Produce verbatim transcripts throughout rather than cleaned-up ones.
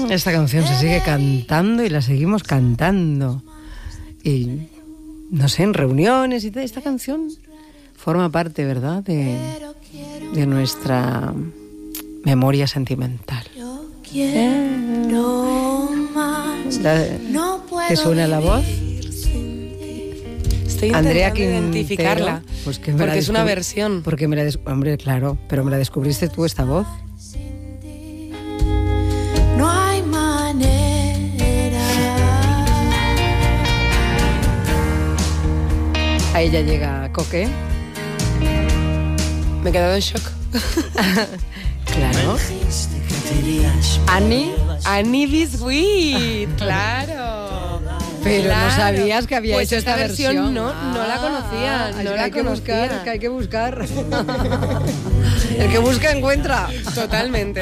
Esta canción se sigue cantando y la seguimos cantando. Y no sé, en reuniones y tal. Esta canción forma parte, ¿verdad?, de, de nuestra memoria sentimental. Quiero más. La, ¿te suena la voz? Estoy Andrea intentando identificarla, pues que porque es una versión. Porque me la des- hombre, claro, pero me la descubriste tú, esta voz. No hay manera. Ahí ya llega Coque. Me he quedado en shock. Claro. Annie. Annie Biscuit, claro. Pero Claro. no sabías que había Pues hecho esta esta versión. versión. No, no la conocía, Ah, no es que la hay que conocía. buscar, es que hay que buscar. El que busca encuentra. Totalmente.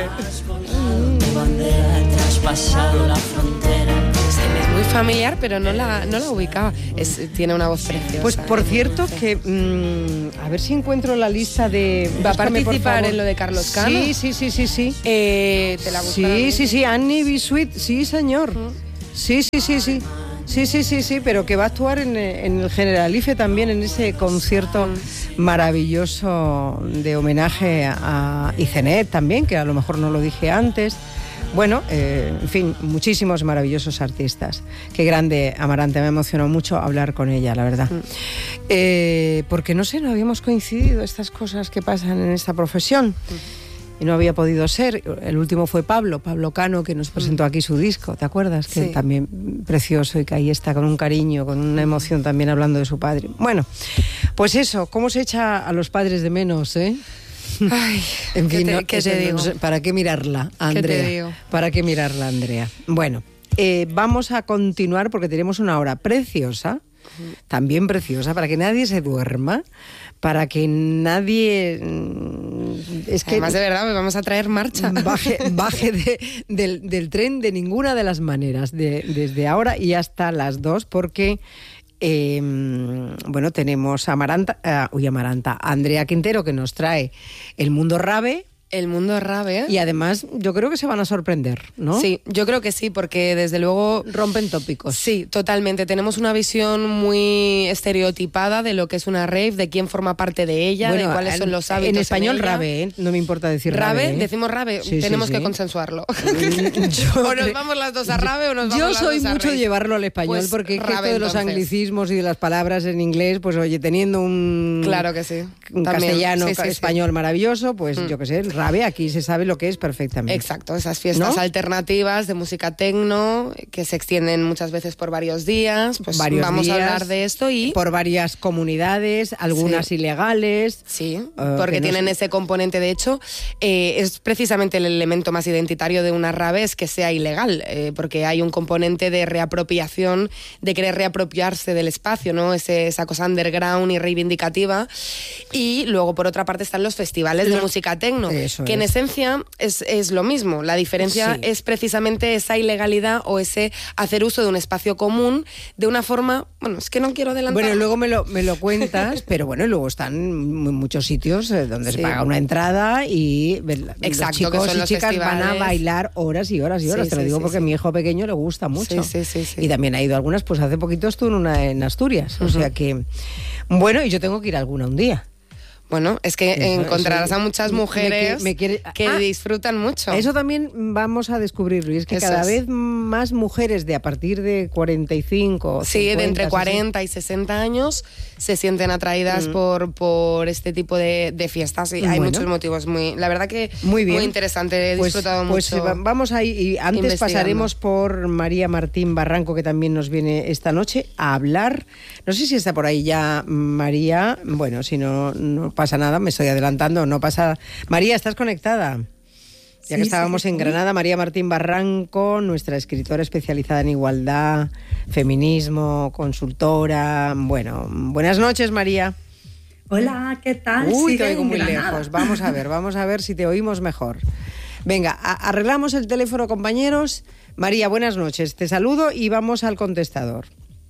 Traspasado la frontera. Se me es muy familiar, pero no la, no la ubicaba. Es, tiene una voz preciosa. Pues por cierto que mmm, a ver si encuentro la lista de. ¿Va a Búscame, por participar favor. en lo de Carlos Cano? Sí, sí, sí, sí, sí. Eh, te la busco ahora Sí, mismo. sí, sí, Annie Biscuit, sí, señor. Sí, sí, sí, sí. Sí, sí, sí, sí, pero que va a actuar en, en el Generalife también, en ese concierto maravilloso de homenaje a Icenet también, que a lo mejor no lo dije antes. Bueno, eh, en fin, muchísimos maravillosos artistas. Qué grande, Amarante, me emocionó mucho hablar con ella, la verdad. Mm. Eh, porque no sé, no habíamos coincidido estas cosas que pasan en esta profesión. Mm. Y no había podido ser. El último fue Pablo, Pablo Cano, que nos presentó aquí su disco, ¿te acuerdas? Que sí. También precioso y que ahí está con un cariño, con una emoción también hablando de su padre. Bueno, pues eso, ¿cómo se echa a los padres de menos, eh? Ay, en fin, ¿qué te, no, ¿qué te digo? No sé, ¿para qué mirarla, Andrea? ¿Qué te digo? ¿Para qué mirarla, Andrea? Bueno, eh, vamos a continuar porque tenemos una hora preciosa, también preciosa, para que nadie se duerma, para que nadie... Es que además, de verdad, pues vamos a traer marcha. Baje, baje de, del, del tren de ninguna de las maneras, de, desde ahora y hasta las dos, porque... Eh, bueno, tenemos a Amaranta, uh, uy, Amaranta, a Andrea Quintero, que nos trae El Mundo Rave. El Mundo Rave. Y además yo creo que se van a sorprender, ¿no? Sí, yo creo que sí, porque desde luego... Rompen tópicos. Sí, totalmente. Tenemos una visión muy estereotipada de lo que es una rave, de quién forma parte de ella, bueno, de cuáles son los hábitos. En español en ella. rave, ¿eh? No me importa decir rave. ¿Rave? ¿eh? Decimos rave. Sí, Tenemos sí, que sí. consensuarlo. Yo o nos cre... vamos las dos a rave o nos vamos Yo las soy dos a mucho rave. de llevarlo al español, Pues porque rave, esto de los entonces. anglicismos y de las palabras en inglés, pues oye, teniendo un, claro que sí. un También. castellano, sí, sí, español sí. maravilloso, pues Mm. yo qué sé, el rave aquí se sabe lo que es perfectamente. Exacto, esas fiestas ¿no? alternativas de música tecno que se extienden muchas veces por varios días, pues varios vamos días, a hablar de esto y... por varias comunidades, algunas Sí. ilegales. Sí, uh, porque que no tienen sé. ese componente. De hecho, eh, es precisamente el elemento más identitario de una rave es que sea ilegal, eh, porque hay un componente de reapropiación, de querer reapropiarse del espacio, ¿no? Ese, esa cosa underground y reivindicativa. Y luego, por otra parte, están los festivales de Lo- música tecno, Eso que en es. esencia es, es lo mismo. La diferencia Sí. es precisamente esa ilegalidad o ese hacer uso de un espacio común de una forma... Bueno, es que no quiero adelantar. Bueno, luego me lo, me lo cuentas, pero bueno, luego están en muchos sitios eh, donde Sí. se paga una entrada y Exacto, los que chicos son y los chicas van a festivales. bailar horas y horas y horas. Sí, Te lo sí, digo sí, porque sí. a mi hijo pequeño le gusta mucho. Sí, sí, sí, sí. Y también ha ido a algunas, pues hace poquito estuvo en una en Asturias. O sea que, bueno, y yo tengo que ir a alguna un día. Bueno, es que Eso, encontrarás eso, a muchas me- mujeres me quiere- que ah, disfrutan mucho. Eso también vamos a descubrirlo. Y es que Eso cada es. vez más mujeres de a partir de cuarenta y cinco, Sí, de cincuenta, entre sesenta, cuarenta y sesenta años se sienten atraídas Mm. por, por este tipo de, de fiestas. Y hay Bueno. muchos motivos. Muy, la verdad que Muy bien. interesante. He Pues, disfrutado pues mucho. eh, va- vamos ahí y antes investigando. pasaremos por María Martín Barranco, que también nos viene esta noche a hablar. No sé si está por ahí ya María. Bueno, si no, no pasa nada, me estoy adelantando, no pasa. María, ¿estás conectada? Ya Sí, que estábamos sí, en sí. Granada, María Martín Barranco, nuestra escritora especializada en igualdad, feminismo, consultora. Bueno, buenas noches, María. Hola, ¿qué tal? Uy, Sigue te oigo en muy Granada. lejos. Vamos a ver, vamos a ver si te oímos mejor. Venga, a- arreglamos el teléfono, compañeros. María, buenas noches. Te saludo y vamos al contestador.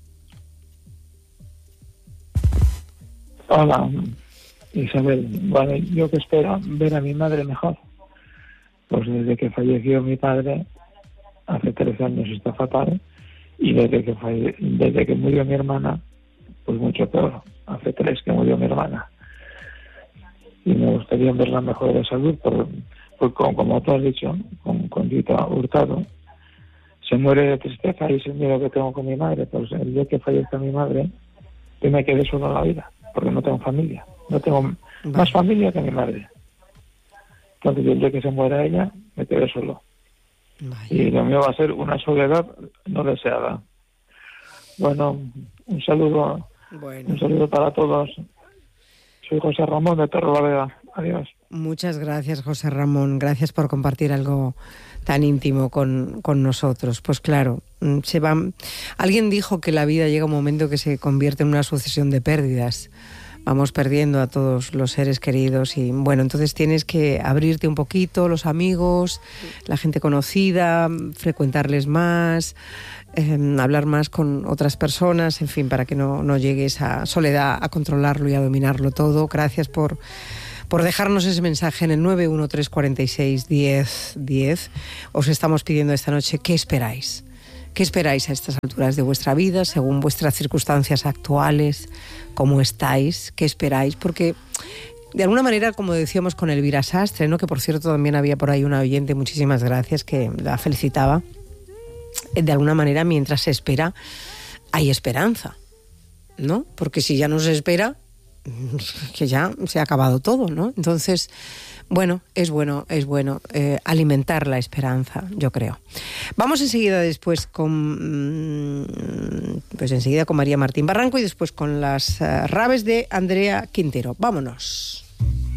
Hola, Isabel. Bueno, yo que espero ver a mi madre mejor. Pues desde que falleció mi padre, hace trece años está fatal, y desde que falle- desde que murió mi hermana, pues mucho peor. Hace tres que murió mi hermana. Y me gustaría verla mejor de salud, por, por como, como tú has dicho, con, con Tita Hurtado. Se muere de tristeza y es el miedo que tengo con mi madre. Pues el día que fallezca mi madre, yo me quedé solo en la vida, porque no tengo familia. No tengo Vale. más familia que mi madre. Entonces el día que se muera ella, me quedé solo. Vaya. Y lo mío va a ser una soledad no deseada. Bueno, un saludo, Bueno, un saludo para todos. Soy José Ramón de Torrelavega. Adiós. muchas gracias, José Ramón. Gracias por compartir algo tan íntimo con, con nosotros. Pues claro, mm, se van. Alguien dijo que la vida llega un momento que se convierte en una sucesión de pérdidas. Vamos perdiendo a todos los seres queridos y bueno, entonces tienes que abrirte un poquito, los amigos, la gente conocida, frecuentarles más, eh, hablar más con otras personas, en fin, para que no, no llegue esa soledad a controlarlo y a dominarlo todo. Gracias por, por dejarnos ese mensaje en el nueve uno tres cuatro seis, diez, diez. Os estamos pidiendo esta noche, ¿qué esperáis? ¿Qué esperáis a estas alturas de vuestra vida, según vuestras circunstancias actuales? ¿Cómo estáis? ¿Qué esperáis? Porque, de alguna manera, como decíamos con Elvira Sastre, ¿no? Que por cierto también había por ahí una oyente, muchísimas gracias, que la felicitaba. De alguna manera, mientras se espera, hay esperanza, ¿no? Porque si ya no se espera, que ya se ha acabado todo, ¿no? Entonces, bueno, es bueno, es bueno eh, alimentar la esperanza, yo creo. Vamos enseguida después con, pues enseguida con María Martín Barranco y después con las uh, raves de Andrea Quintero. Vámonos.